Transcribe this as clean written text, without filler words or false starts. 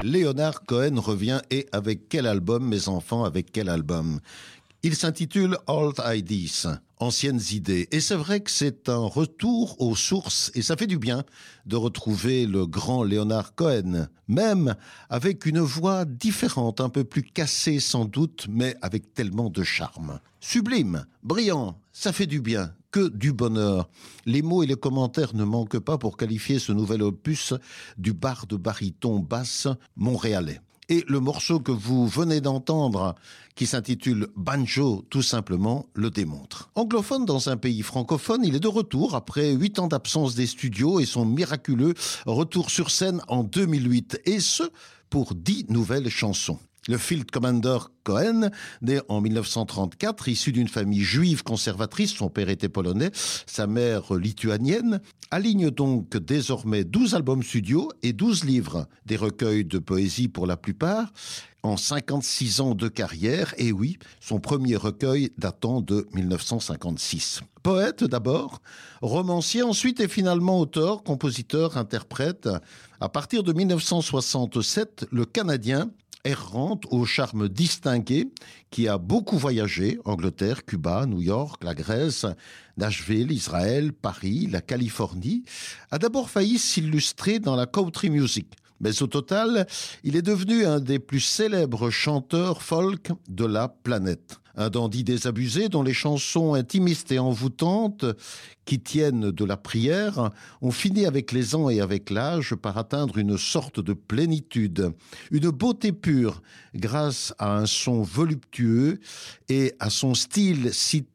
Leonard Cohen revient et avec quel album, mes enfants, avec quel album? Il s'intitule Old Ideas, anciennes idées. Et c'est vrai que c'est un retour aux sources et ça fait du bien de retrouver le grand Leonard Cohen, même avec une voix différente, un peu plus cassée sans doute, mais avec tellement de charme. Sublime, brillant, ça fait du bien, que du bonheur. Les mots et les commentaires ne manquent pas pour qualifier ce nouvel opus du barde baryton basse montréalais. Et le morceau que vous venez d'entendre, qui s'intitule Banjo, tout simplement, le démontre. Anglophone dans un pays francophone, il est de retour après 8 ans d'absence des studios et son miraculeux retour sur scène en 2008. Et ce, pour 10 nouvelles chansons. Le Field Commander Cohen, né en 1934, issu d'une famille juive conservatrice, son père était polonais, sa mère lituanienne, aligne donc désormais 12 albums studio et 12 livres, des recueils de poésie pour la plupart, en 56 ans de carrière, et oui, son premier recueil datant de 1956. Poète d'abord, romancier ensuite et finalement auteur, compositeur, interprète. À partir de 1967, le Canadien errante au charme distingué, qui a beaucoup voyagé, Angleterre, Cuba, New York, la Grèce, Nashville, Israël, Paris, la Californie, a d'abord failli s'illustrer dans la country music. Mais au total, il est devenu un des plus célèbres chanteurs folk de la planète. Un dandy désabusé dont les chansons intimistes et envoûtantes qui tiennent de la prière ont fini avec les ans et avec l'âge par atteindre une sorte de plénitude, une beauté pure grâce à un son voluptueux et à son style si